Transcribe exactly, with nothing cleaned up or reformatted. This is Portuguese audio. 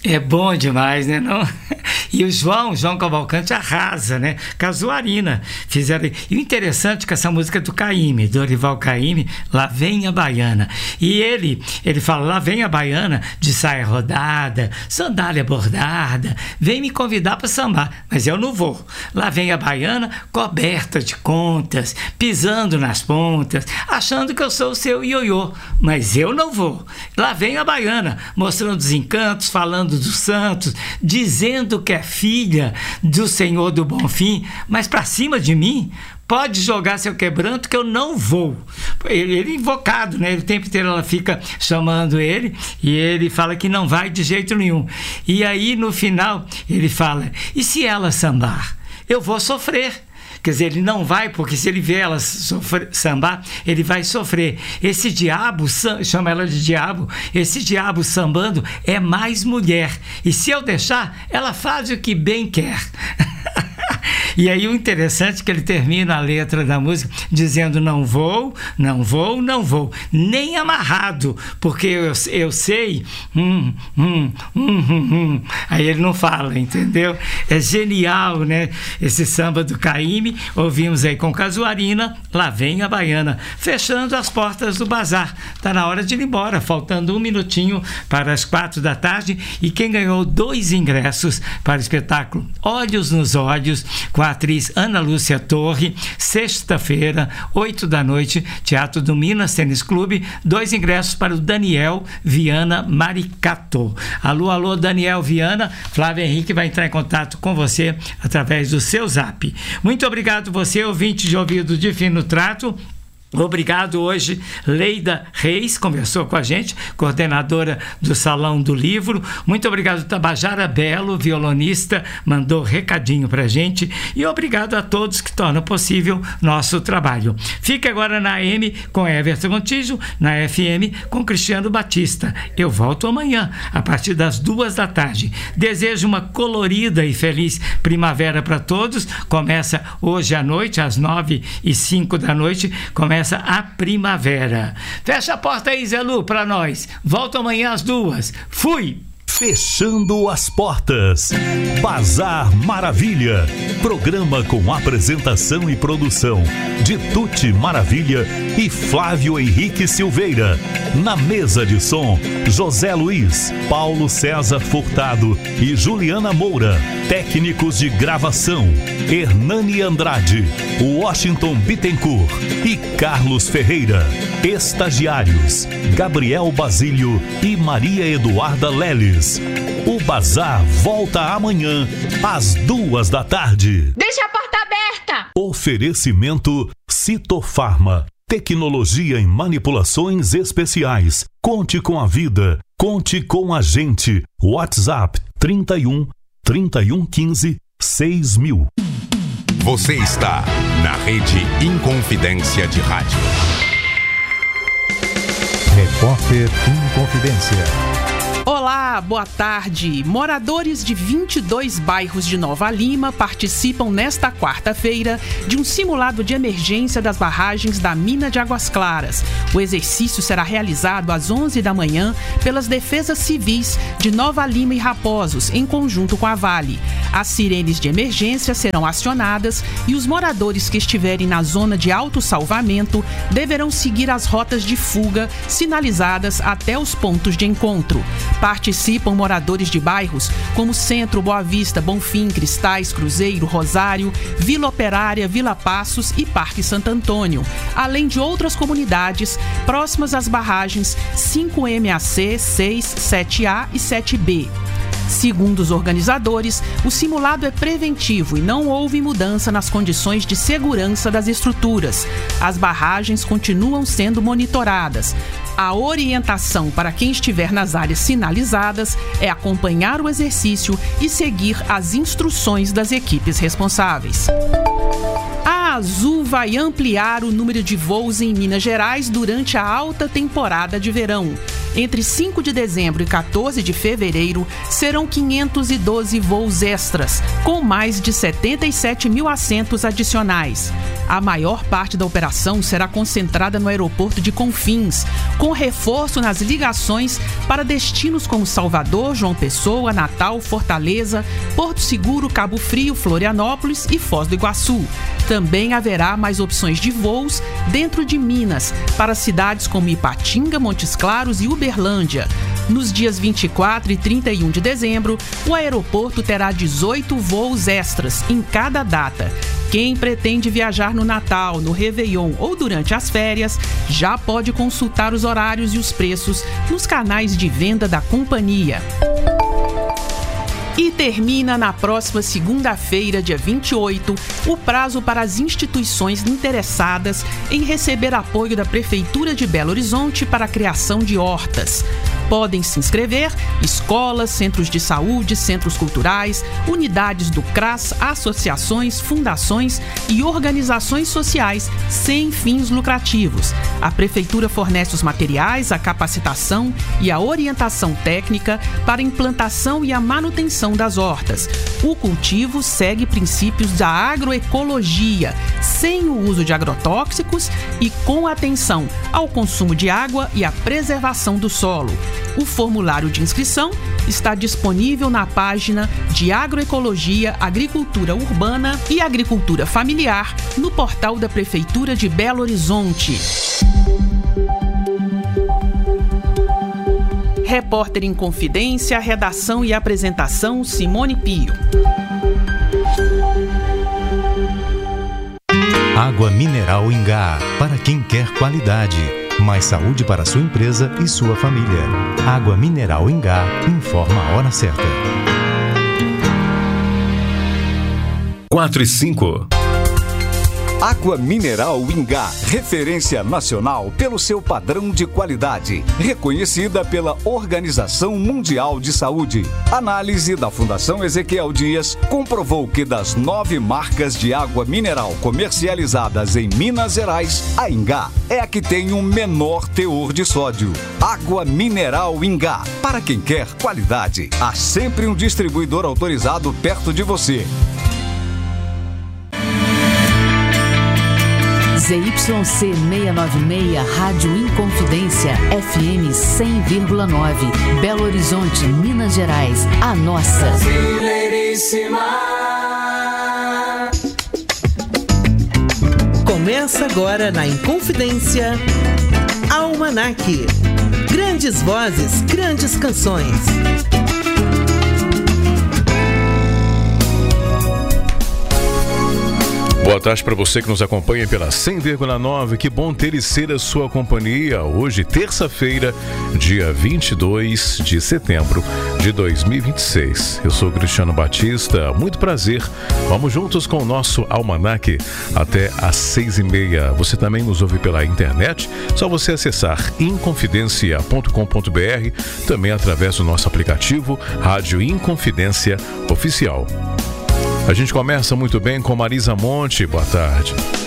É bom demais, né? Não? E o João, João Cavalcante arrasa, né? Casuarina fizeram. E o interessante é que essa música é do Caymmi, Dorival Caymmi, Lá Vem a Baiana. E ele, ele fala, lá vem a baiana de saia rodada, sandália bordada, vem me convidar para sambar, mas eu não vou. Lá vem a baiana coberta de contas, pisando nas pontas, achando que eu sou o seu ioiô, mas eu não vou. Lá vem a baiana, mostrando os encantos, falando dos santos, dizendo que é filha do Senhor do Bonfim, mas para cima de mim, pode jogar seu quebranto que eu não vou. Ele, ele invocado, né? O tempo inteiro ela fica chamando ele e ele fala que não vai de jeito nenhum. E aí no final ele fala, e se ela sambar? Eu vou sofrer. Quer dizer, ele não vai, porque se ele vê ela sofrer, sambar, ele vai sofrer. Esse diabo, chama ela de diabo, esse diabo sambando é mais mulher. E se eu deixar, ela faz o que bem quer. E aí o interessante é que ele termina a letra da música dizendo não vou, não vou, não vou, nem amarrado, porque eu, eu sei, hum, hum, hum, hum, hum. Aí ele não fala, entendeu? É genial, né? Esse samba do Caymmi, ouvimos aí com Casuarina, Lá Vem a Baiana, fechando as portas do bazar. Está na hora de ir embora, faltando um minutinho para as quatro da tarde, e quem ganhou dois ingressos para o espetáculo Olhos nos Olhos, com a atriz Ana Lúcia Torre, sexta-feira, oito da noite, Teatro do Minas Tênis Clube, dois ingressos para o Daniel Viana Maricato. Alô, alô, Daniel Viana, Flávio Henrique vai entrar em contato com você através do seu zap. Muito obrigado você, ouvinte de ouvido de fino trato. Obrigado hoje, Leida Reis, conversou com a gente, coordenadora do Salão do Livro. Muito obrigado, Tabajara Belo, violonista, mandou recadinho pra gente. E obrigado a todos que tornam possível nosso trabalho. Fique agora na A M com Everton Montijo, na F M com Cristiano Batista. Eu volto amanhã, a partir das duas da tarde. Desejo uma colorida e feliz primavera para todos. Começa hoje à noite, às nove e cinco da noite, começa a primavera. Fecha a porta aí, Zé Lu, para nós. Volto amanhã às duas. Fui! Fechando as portas. Bazar Maravilha. Programa com apresentação e produção de Tuti Maravilha e Flávio Henrique Silveira. Na mesa de som, José Luiz, Paulo César Furtado e Juliana Moura. Técnicos de gravação, Hernani Andrade, Washington Bittencourt e Carlos Ferreira. Estagiários, Gabriel Basílio e Maria Eduarda Leles. O Bazar volta amanhã às duas da tarde. Deixa a porta aberta! Oferecimento Citofarma. Tecnologia em manipulações especiais. Conte com a vida. Conte com a gente. WhatsApp trinta e um, trinta e um, quinze, seis mil. Você está na Rede Inconfidência de Rádio. Repórter Inconfidência. Olá, boa tarde. Moradores de vinte e dois bairros de Nova Lima participam nesta quarta-feira de um simulado de emergência das barragens da mina de Águas Claras. O exercício será realizado às onze da manhã pelas defesas civis de Nova Lima e Raposos, em conjunto com a Vale. As sirenes de emergência serão acionadas e os moradores que estiverem na zona de autossalvamento deverão seguir as rotas de fuga sinalizadas até os pontos de encontro. Participam moradores de bairros como Centro, Boa Vista, Bonfim, Cristais, Cruzeiro, Rosário, Vila Operária, Vila Passos e Parque Santo Antônio, além de outras comunidades próximas às barragens cinco M A C, seis, sete A e sete B. Segundo os organizadores, o simulado é preventivo e não houve mudança nas condições de segurança das estruturas. As barragens continuam sendo monitoradas. A orientação para quem estiver nas áreas sinalizadas é acompanhar o exercício e seguir as instruções das equipes responsáveis. A Azul vai ampliar o número de voos em Minas Gerais durante a alta temporada de verão. Entre cinco de dezembro e quatorze de fevereiro, serão quinhentos e doze voos extras, com mais de setenta e sete mil assentos adicionais. A maior parte da operação será concentrada no aeroporto de Confins, com reforço nas ligações para destinos como Salvador, João Pessoa, Natal, Fortaleza, Porto Seguro, Cabo Frio, Florianópolis e Foz do Iguaçu. Também haverá mais opções de voos dentro de Minas, para cidades como Ipatinga, Montes Claros e Uberlândia. Nos dias vinte e quatro e trinta e um de dezembro, o aeroporto terá dezoito voos extras em cada data. Quem pretende viajar no Natal, no Réveillon ou durante as férias, já pode consultar os horários e os preços nos canais de venda da companhia. E termina na próxima segunda-feira, dia vinte e oito, o prazo para as instituições interessadas em receber apoio da Prefeitura de Belo Horizonte para a criação de hortas. Podem se inscrever escolas, centros de saúde, centros culturais, unidades do C R A S, associações, fundações e organizações sociais sem fins lucrativos. A Prefeitura fornece os materiais, a capacitação e a orientação técnica para a implantação e a manutenção das hortas. O cultivo segue princípios da agroecologia, sem o uso de agrotóxicos e com atenção ao consumo de água e à preservação do solo. O formulário de inscrição está disponível na página de Agroecologia, Agricultura Urbana e Agricultura Familiar no portal da Prefeitura de Belo Horizonte. Repórter em Confidência, redação e apresentação Simone Pio. Água mineral Ingá, para quem quer qualidade. Mais saúde para sua empresa e sua família. Água mineral Ingá informa a hora certa. quatro e cinco. Água mineral Ingá, referência nacional pelo seu padrão de qualidade, reconhecida pela Organização Mundial de Saúde. Análise da Fundação Ezequiel Dias comprovou que das nove marcas de água mineral comercializadas em Minas Gerais, a Ingá é a que tem o menor teor de sódio. Água mineral Ingá, para quem quer qualidade. Há sempre um distribuidor autorizado perto de você. Z Y C seiscentos e noventa e seis, Rádio Inconfidência, F M cem vírgula nove, Belo Horizonte, Minas Gerais, a nossa. Começa agora na Inconfidência, Almanac. Grandes vozes, grandes canções. Boa tarde para você que nos acompanha pela cem vírgula nove. Que bom ter e ser a sua companhia. Hoje, terça-feira, dia vinte e dois de setembro de dois mil e vinte e seis. Eu sou Cristiano Batista. Muito prazer. Vamos juntos com o nosso Almanac até às seis e meia. Você também nos ouve pela internet. Só você acessar inconfidencia ponto com ponto b r, também através do nosso aplicativo Rádio Inconfidência Oficial. A gente começa muito bem com Marisa Monte. Boa tarde.